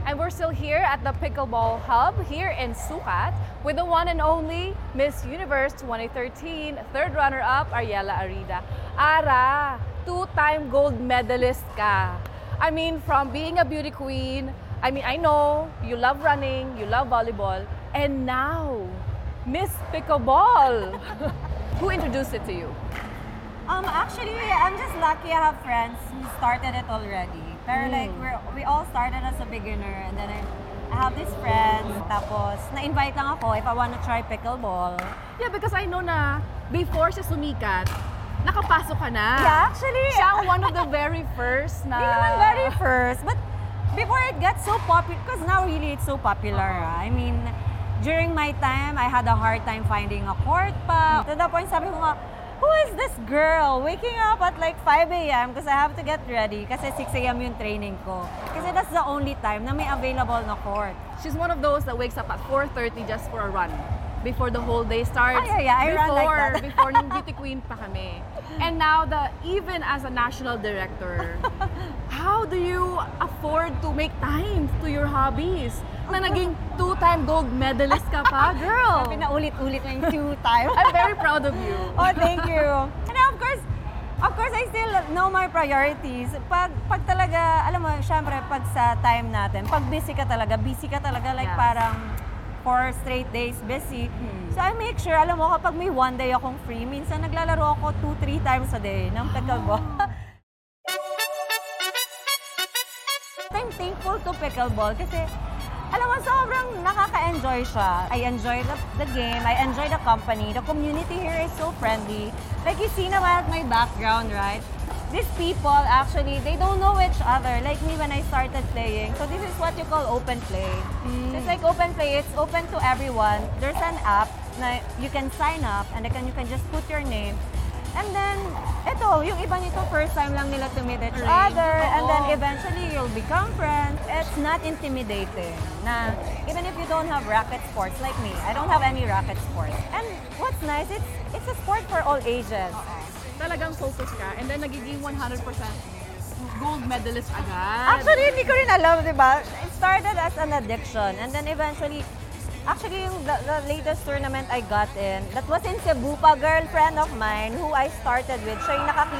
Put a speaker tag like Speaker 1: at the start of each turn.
Speaker 1: And we're still here at the Pickleball Hub here in Sukat with the one and only Miss Universe 2013 third runner-up, Ariela Arida. Ara, two-time gold medalist ka. I mean, from being a beauty queen, I know you love running, you love volleyball, and now, Miss Pickleball. Who introduced it to you?
Speaker 2: Actually, I'm just lucky I have friends who started it already. Pero like, we all started as a beginner, and then I have these friends. Tapos, na-invite lang ako if I want to try pickleball.
Speaker 1: Yeah, because I know na before siya sumikat, nakapasok ka na.
Speaker 2: Yeah, actually,
Speaker 1: Siya ang one of the very first na...
Speaker 2: Hindi naman very first, but before it got so popular, because now really it's so popular. I mean, during my time, I had a hard time finding a court pa. To the point, sabi ko nga, who is this girl waking up at like 5 a.m. because I have to get ready kasi 6 a.m. yung training ko. Kasi that's the only time na may available na court.
Speaker 1: She's one of those that wakes up at 4:30 just for a run before the whole day starts.
Speaker 2: Yeah, I run like that.
Speaker 1: Before nung beauty queen pa kami. And now, even as a national director, how do you afford to make time to your hobbies? Na naging two-time gold medalist ka pa, girl!
Speaker 2: Pinaulit-ulit na yung 2 times.
Speaker 1: I'm very proud of you.
Speaker 2: Oh, thank you. And of course, I still know my priorities. Pag talaga, alam mo, syempre, pag sa time natin, pag busy ka talaga, like
Speaker 1: Yes.
Speaker 2: parang 4 straight days busy. So I make sure, alam mo, kapag may 1 day akong free, minsan naglalaro ako 2-3 times a day ng pickleball. I'm thankful to pickleball kasi alam mo, sobrang nakaka-enjoy siya. I enjoy the game, I enjoy the company. The community here is so friendly. Like you see naman at my background, right? These people actually, they don't know each other. Like me when I started playing. So this is what you call open play. It's like open play, it's open to everyone. There's an app na you can sign up and you can just put your name. And then, ito, yung iba nito, first time lang nila to meet each other. And then eventually, you'll become friends. It's not intimidating. Na, even if you don't have racket sports like me, I don't have any racket sports. And what's nice, it's a sport for all ages.
Speaker 1: Talagang focus ka, and then nagiging 100% gold medalist agad.
Speaker 2: Actually, hindi ko rin alam, di ba? It started as an addiction. And then eventually, actually, the latest tournament I got in, that was in Cebu pa, girlfriend of mine who I started with. Siya yung